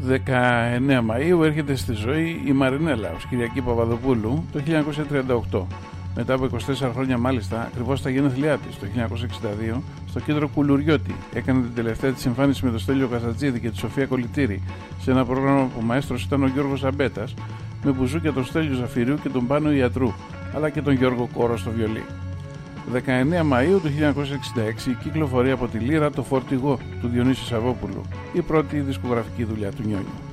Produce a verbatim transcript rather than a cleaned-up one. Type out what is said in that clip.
δεκαεννέα Μαΐου έρχεται στη ζωή η Μαρινέλα ως Κυριακή Παπαδοπούλου το χίλια εννιακόσια τριάντα οκτώ. Μετά από είκοσι τέσσερα χρόνια, μάλιστα, ακριβώς στα γενέθλιά της, το χίλια εννιακόσια εξήντα δύο, στο κέντρο Κουλουριώτη, έκανε την τελευταία της εμφάνιση με τον Στέλιο Καζατζίδη και τη Σοφία Κολυτήρη σε ένα πρόγραμμα που μαέστρος ήταν ο Γιώργος Αμπέτας, με μπουζούκια τον Στέλιο Ζαφυρίου και τον Πάνο Ιατρού, αλλά και τον Γιώργο Κόρο στο βιολί. δεκαεννέα Μαΐου του χίλια εννιακόσια εξήντα έξι κυκλοφορεί από τη Λύρα το Φορτηγό του Διονύση Σαββόπουλου, η πρώτη δισκογραφική δουλειά του Νιόνιου.